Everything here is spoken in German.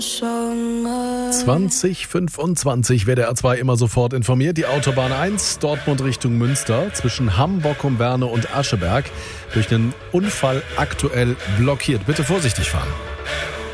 2025 WDR 2 immer sofort informiert. Die Autobahn 1 Dortmund Richtung Münster zwischen Hamm-Bockum-Werne und Ascheberg durch einen Unfall aktuell blockiert. Bitte vorsichtig fahren.